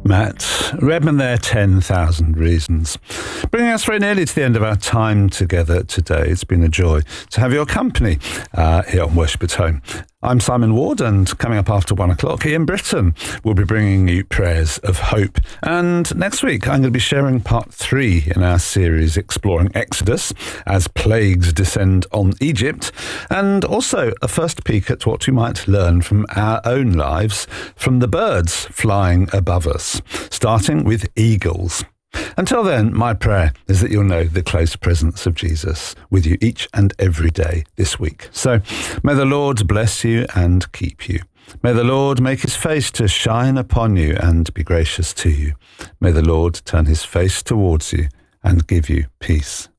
Matt Redman there, 10,000 Reasons. Bringing us very nearly to the end of our time together today. It's been a joy to have your company here on Worship at Home. I'm Simon Ward, and coming up after 1 o'clock, Ian Britton will be bringing you prayers of hope. And next week, I'm going to be sharing part 3 in our series exploring Exodus as plagues descend on Egypt, and also a first peek at what we might learn from our own lives from the birds flying above us, starting with eagles. Until then, my prayer is that you'll know the close presence of Jesus with you each and every day this week. So may the Lord bless you and keep you. May the Lord make his face to shine upon you and be gracious to you. May the Lord turn his face towards you and give you peace.